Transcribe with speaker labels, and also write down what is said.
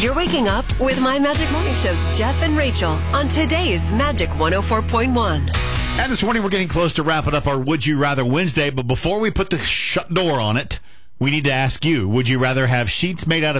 Speaker 1: You're waking up with My Magic Morning Show's Jeff and Rachel on today's Magic 104.1.
Speaker 2: And this morning we're getting close to wrapping up our Would You Rather Wednesday, but before we put the shut door on it, we need to ask you, would you rather have sheets made out of